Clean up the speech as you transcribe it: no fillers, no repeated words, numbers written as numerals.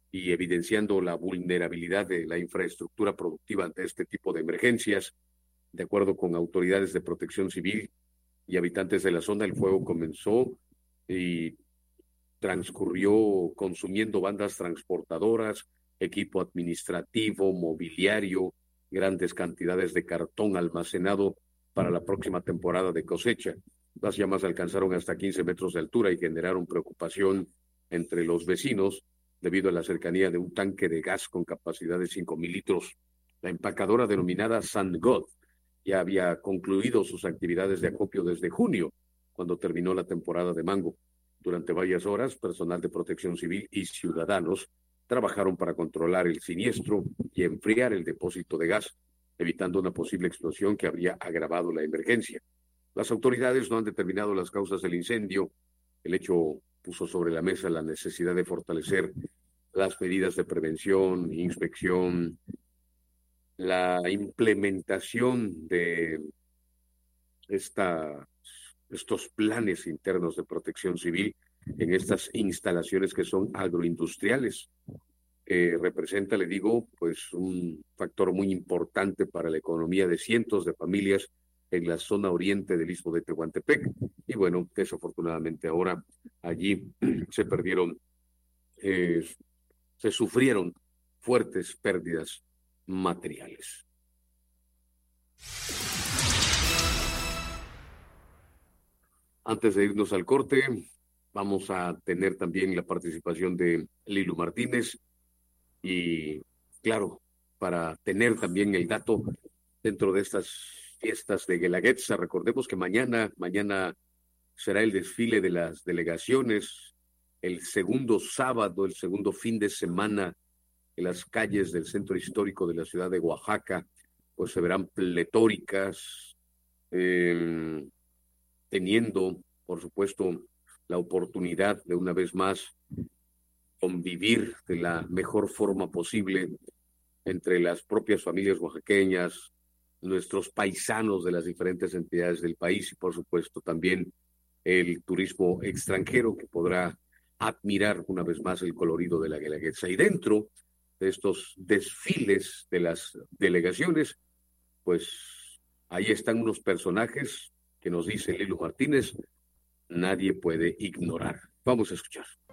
y evidenciando la vulnerabilidad de la infraestructura productiva ante este tipo de emergencias. De acuerdo con autoridades de protección civil y habitantes de la zona, el fuego comenzó y transcurrió consumiendo bandas transportadoras, equipo administrativo, mobiliario, grandes cantidades de cartón almacenado para la próxima temporada de cosecha. Las llamas alcanzaron hasta 15 metros de altura y generaron preocupación entre los vecinos debido a la cercanía de un tanque de gas con capacidad de 5,000 litros. La empacadora denominada St. God ya había concluido sus actividades de acopio desde junio, cuando terminó la temporada de mango. Durante varias horas, personal de protección civil y ciudadanos trabajaron para controlar el siniestro y enfriar el depósito de gas, evitando una posible explosión que habría agravado la emergencia. Las autoridades no han determinado las causas del incendio. El hecho puso sobre la mesa la necesidad de fortalecer las medidas de prevención, inspección, la implementación de estos planes internos de protección civil en estas instalaciones que son agroindustriales. Representa, le digo, pues un factor muy importante para la economía de cientos de familias en la zona oriente del istmo de Tehuantepec. Y bueno, desafortunadamente ahora allí se perdieron, eh, se sufrieron fuertes pérdidas materiales. Antes de irnos al corte, vamos a tener también la participación de Lilu Martínez y, claro, para tener también el dato dentro de estas fiestas de Guelaguetza. Recordemos que mañana será el desfile de las delegaciones, el segundo sábado, el segundo fin de semana en las calles del centro histórico de la ciudad de Oaxaca, pues se verán pletóricas, teniendo, por supuesto, la oportunidad de una vez más convivir de la mejor forma posible entre las propias familias oaxaqueñas, nuestros paisanos de las diferentes entidades del país y, por supuesto, también el turismo extranjero que podrá admirar una vez más el colorido de la Guelaguetza. Y dentro de estos desfiles de las delegaciones, pues ahí están unos personajes que nos dice Lilo Martínez, nadie puede ignorar. Vamos a escuchar.